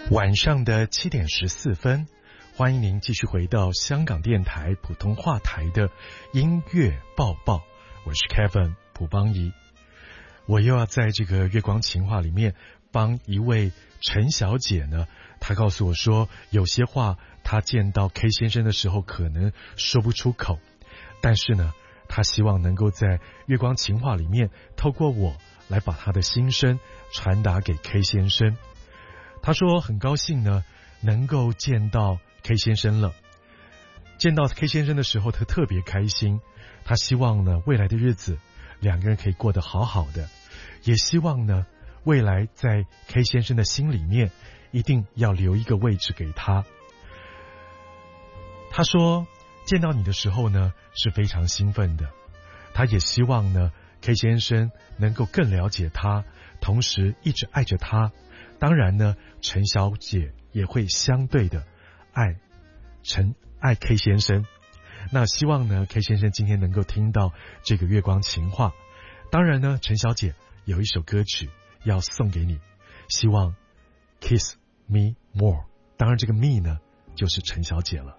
晚上的7:14，欢迎您继续回到香港电台普通话台的音乐报报，我是 Kevin 蒲邦仪。我又要在这个月光情话里面帮一位陈小姐呢，她告诉我说有些话她见到 K 先生的时候可能说不出口，但是呢她希望能够在月光情话里面透过我来把她的心声传达给 K 先生。她说很高兴呢能够见到 K 先生了，见到 K 先生的时候她特别开心，她希望呢未来的日子两个人可以过得好好的，也希望呢未来在 K 先生的心里面一定要留一个位置给他。他说见到你的时候呢是非常兴奋的，他也希望呢 K 先生能够更了解他，同时一直爱着他。当然呢陈小姐也会相对的爱 K 先生。那希望呢 K 先生今天能够听到这个月光情话。当然呢陈小姐有一首歌曲要送给你，希望 Kiss Me More， 当然这个 me 呢就是陈小姐了。